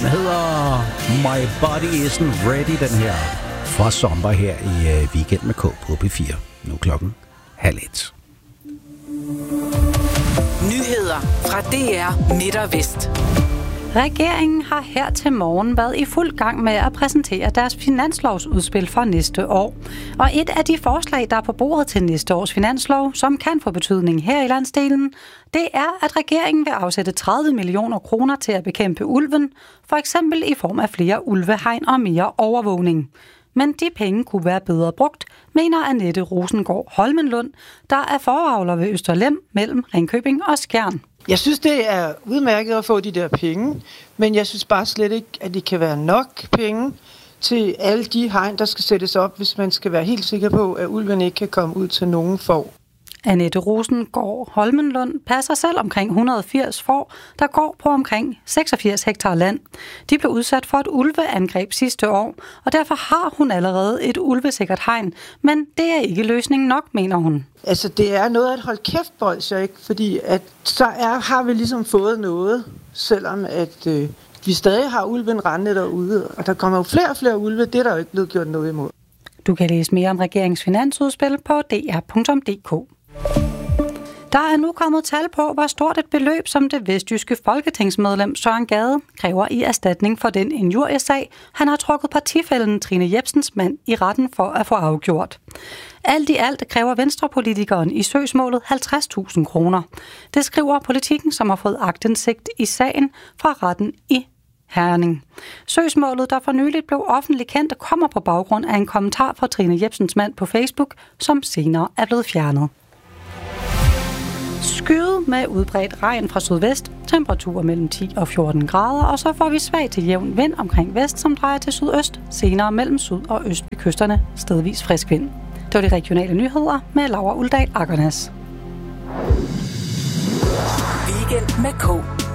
hedder My Body Isn't Ready, den her fra sommer her i Weekend med K på P4. Nu klokken 12:30. Nyheder fra DR Midt og Vest. Regeringen har her til morgen været i fuld gang med at præsentere deres finanslovsudspil for næste år. Og et af de forslag, der er på bordet til næste års finanslov, som kan få betydning her i landsdelen, det er, at regeringen vil afsætte 30 millioner kroner til at bekæmpe ulven, for eksempel i form af flere ulvehegn og mere overvågning. Men de penge kunne være bedre brugt, mener Annette Rosengård Holmenlund, der er foravler ved Østerlem mellem Ringkøbing og Skjern. Jeg synes, det er udmærket at få de der penge, men jeg synes bare slet ikke, at det kan være nok penge til alle de hegn, der skal sættes op, hvis man skal være helt sikker på, at ulven ikke kan komme ud til nogen får. Annette Rosengård Holmenlund passer selv omkring 180 får, der går på omkring 86 hektar land. De blev udsat for et ulveangreb sidste år, og derfor har hun allerede et ulvesikkert hegn, men det er ikke løsningen nok, mener hun. Altså, det er noget at holde kæft, bolsjer, ikke? Fordi at har vi ligesom fået noget, selvom at vi stadig har ulven rendende derude, og der kommer jo flere og flere ulve, det er der jo ikke blevet gjort noget imod. Du kan læse mere om regeringens finansudspil på dr.dk. Der er nu kommet tal på, hvor stort et beløb, som det vestjyske folketingsmedlem Søren Gade kræver i erstatning for den injuriesag, han har trukket partifællen Trine Jepsens mand i retten for at få afgjort. Alt i alt kræver venstrepolitikeren i søgsmålet 50.000 kroner. Det skriver Politikken, som har fået aktindsigt i sagen fra retten i Herning. Søgsmålet, der for nyligt blev offentligt kendt, kommer på baggrund af en kommentar fra Trine Jepsens mand på Facebook, som senere er blevet fjernet. Skyet med udbredt regn fra sydvest, temperaturer mellem 10 og 14 grader, og så får vi svag til jævn vind omkring vest, som drejer til sydøst, senere mellem syd og øst ved kysterne, stedvis frisk vind. Det var de regionale nyheder med Laura Uldal Akernes. Weekend med K.